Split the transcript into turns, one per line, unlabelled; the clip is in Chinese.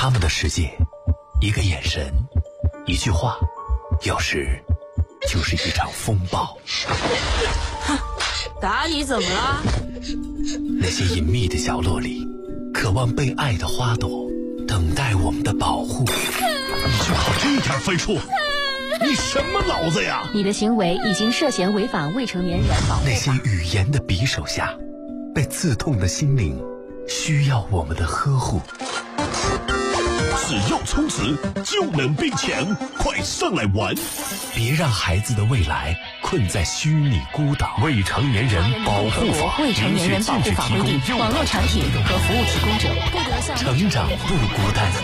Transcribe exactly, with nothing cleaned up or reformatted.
他们的世界，一个眼神，一句话，有时就是一场风暴。
哼，打你怎么了？
那些隐秘的角落里，渴望被爱的花朵，等待我们的保护。
你就考这点分数？你什么脑子呀？
你的行为已经涉嫌违反未成年人保护法。
那些语言的匕首下，被刺痛的心灵，需要我们的呵护。
只要充值就能变强，快上来玩！
别让孩子的未来困在虚拟孤岛。未成年人保护法，
未成年人保护法规定，网络产品和服务提供者不得向
成长不孤单。